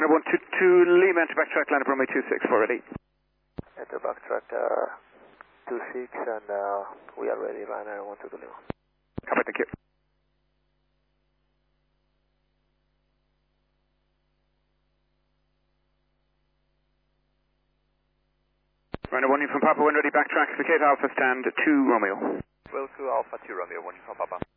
Runner 122 Lima, enter backtrack, line up runway 26 for ready. Enter backtrack 26 and we are ready, runner 122 Lima. Copy, thank you. Runner 1 from Papa, when ready, backtrack, Cicada Alpha, stand 2 Romeo. Will to Alpha 2 Romeo, 1 from Papa.